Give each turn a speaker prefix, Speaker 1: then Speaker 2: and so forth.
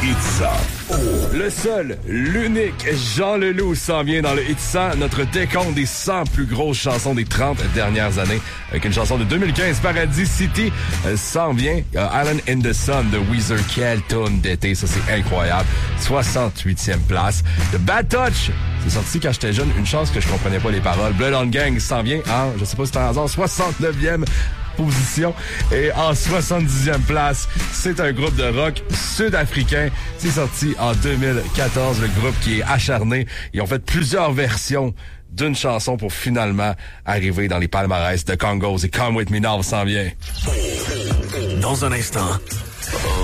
Speaker 1: Hit 100.
Speaker 2: Le seul, l'unique Jean Leloup s'en vient dans le Hit 100, notre décompte des 100 plus grosses chansons des 30 dernières années. Avec une chanson de 2015, Paradis City, s'en vient. Island in the Sun de Weezer, quelle tonne d'été, ça c'est incroyable. 68e place. The Bad Touch, c'est sorti quand j'étais jeune, une chance que je comprenais pas les paroles. Blood on Gang s'en vient en, je sais pas si c'est un hasard, 69e position. Et en 70e place, c'est un groupe de rock sud-africain. C'est sorti en 2014, le groupe qui est acharné. Ils ont fait plusieurs versions d'une chanson pour finalement arriver dans les palmarès de Congos. Et Come With Me Now s'en vient.
Speaker 1: Dans un instant,